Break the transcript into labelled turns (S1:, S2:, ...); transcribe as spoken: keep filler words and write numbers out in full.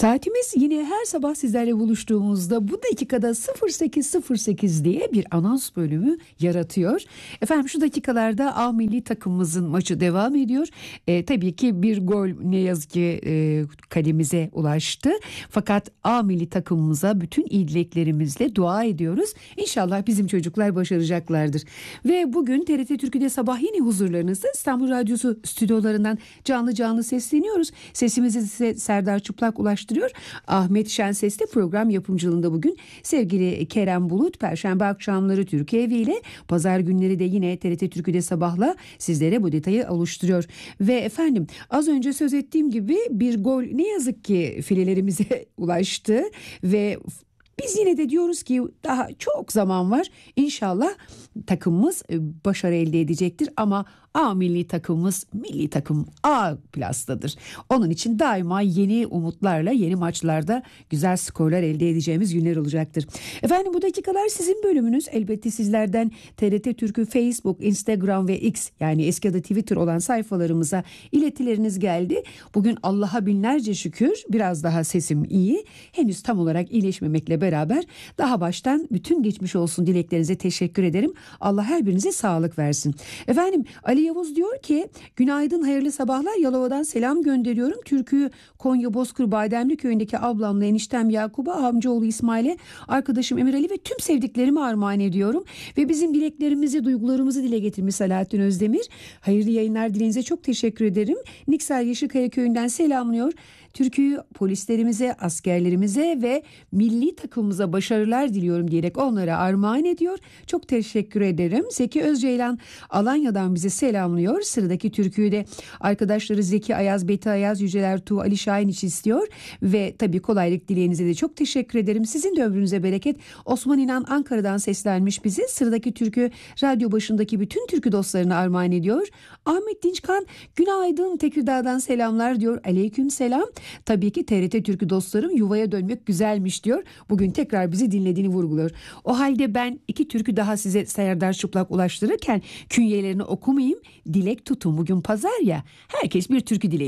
S1: Saatimiz yine her sabah sizlerle buluştuğumuzda bu dakikada sıfır sekiz sıfır sekiz diye bir anons bölümü yaratıyor. Efendim şu dakikalarda A milli takımımızın maçı devam ediyor. E, tabii ki bir gol ne yazık ki e, kalemize ulaştı. Fakat A milli takımımıza bütün iyi dileklerimizle dua ediyoruz. İnşallah bizim çocuklar başaracaklardır. Ve bugün T R T Türkü'de sabah yine huzurlarınızda İstanbul Radyosu stüdyolarından canlı canlı sesleniyoruz. Sesimizi size Serdar Çıplak ulaştırıyor. Ahmet Şenses de program yapımcılığında bugün. Sevgili Kerem Bulut Perşembe akşamları Türkiye Evi ile pazar günleri de yine T R T Türkü'de sabahla sizlere bu detayı oluşturuyor. Ve efendim az önce söz ettiğim gibi bir gol ne yazık ki filelerimize ulaştı ve biz yine de diyoruz ki daha çok zaman var. İnşallah takımımız başarı elde edecektir ama A milli takımımız milli takım A plastadır. Onun için daima yeni umutlarla yeni maçlarda güzel skorlar elde edeceğimiz günler olacaktır. Efendim bu dakikalar sizin bölümünüz. Elbette sizlerden T R T Türkü Facebook, Instagram ve X yani eski adı Twitter olan sayfalarımıza iletileriniz geldi. Bugün Allah'a binlerce şükür biraz daha sesim iyi. Henüz tam olarak iyileşmemekle beraber daha baştan bütün geçmiş olsun dileklerinize teşekkür ederim. Allah her birinize sağlık versin. Efendim Ali Yavuz diyor ki günaydın hayırlı sabahlar, Yalova'dan selam gönderiyorum. Türküyü Konya Bozkır Bademli köyündeki ablamla eniştem Yakup'a, amcaoğlu İsmail'e, arkadaşım Emir Ali ve tüm sevdiklerimi armağan ediyorum. Ve bizim dileklerimizi, duygularımızı dile getirmiş Selahattin Özdemir. Hayırlı yayınlar dilenize çok teşekkür ederim. Niksel Yeşilkaya köyünden selamlıyor. Türküyü polislerimize, askerlerimize ve milli takımımıza başarılar diliyorum diyerek onlara armağan ediyor. Çok teşekkür ederim. Zeki Özceylan Alanya'dan bize selamlıyor. Sıradaki türküyü de arkadaşları Zeki Ayaz, Beti Ayaz, Yüceler Tuğ, Ali Şahin için istiyor. Ve tabii kolaylık dileğinize de çok teşekkür ederim. Sizin de ömrünüze bereket. Osman İnan Ankara'dan seslenmiş bizi. Sıradaki türkü radyo başındaki bütün türkü dostlarına armağan ediyor. Ahmet Dinçkan günaydın Tekirdağ'dan selamlar diyor. Aleyküm selam. Tabii ki T R T Türkü dostlarım yuvaya dönmek güzelmiş diyor. Bugün tekrar bizi dinlediğini vurguluyor. O halde ben iki türkü daha size Serdar Çıplak ulaştırırken künyelerini okumayayım. Dilek tutun, bugün pazar ya. Herkes bir türkü dileği.